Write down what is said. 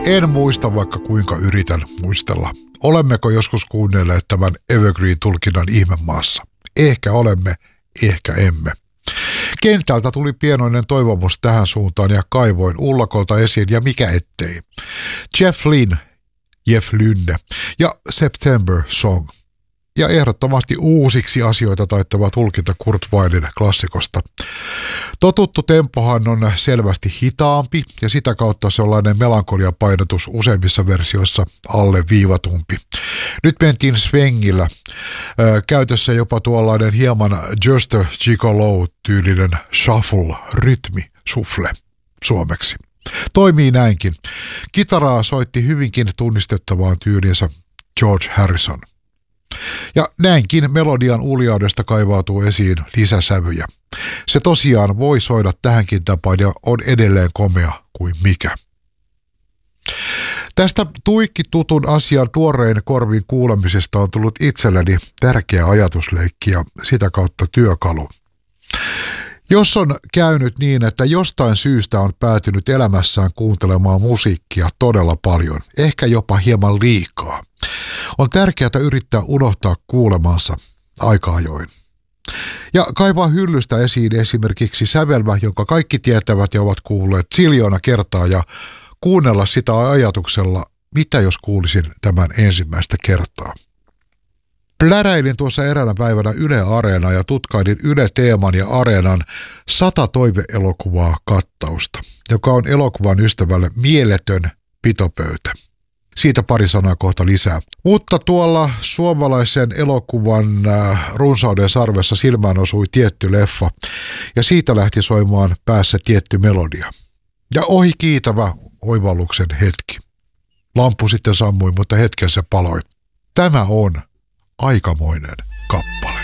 En muista, vaikka kuinka yritän muistella. Olemmeko joskus kuunnelleet tämän Evergreen-tulkinnan ihmemaassa? Ehkä olemme, ehkä emme. Kentältä tuli pienoinen toivomus tähän suuntaan ja kaivoin ullakolta esiin ja mikä ettei. Jeff Lynne ja September Song. Ja ehdottomasti uusiksi asioita taittava tulkinta Kurt Weillin klassikosta. Totuttu tempohan on selvästi hitaampi ja sitä kautta sellainen melankoliapainotus useimmissa versioissa alle viivatumpi. Nyt mentiin swengillä. Käytössä jopa tuollainen hieman Just a Gigolo-tyylinen shuffle-rytmi, shuffle suomeksi. Toimii näinkin. Kitaraa soitti hyvinkin tunnistettavaan tyylinsä George Harrison. Ja näinkin melodian uljaudesta kaivautuu esiin lisäsävyjä. Se tosiaan voi soida tähänkin tapaan ja on edelleen komea kuin mikä. Tästä tuikki tutun asian tuoreen korvin kuulemisesta on tullut itselleni tärkeä ajatusleikki ja sitä kautta työkalu. Jos on käynyt niin, että jostain syystä on päätynyt elämässään kuuntelemaan musiikkia todella paljon, ehkä jopa hieman liikaa, on tärkeää yrittää unohtaa kuulemansa aika ajoin. Ja kaivaa hyllystä esiin esimerkiksi sävelmä, jonka kaikki tietävät ja ovat kuulleet ziljoona kertaa ja kuunnella sitä ajatuksella, mitä jos kuulisin tämän ensimmäistä kertaa. Pläräilin tuossa eräänä päivänä Yle Areenaa ja tutkailin Yle Teeman ja Areenan 100 toiveelokuvaa kattausta, joka on elokuvan ystävälle mieletön pitopöytä. Siitä pari sanaa kohta lisää. Mutta tuolla suomalaisen elokuvan runsauden sarvessa silmään osui tietty leffa ja siitä lähti soimaan päässä tietty melodia. Ja ohi kiitävä oivalluksen hetki. Lampu sitten sammui, mutta hetken se paloi. Tämä on aikamoinen kappale.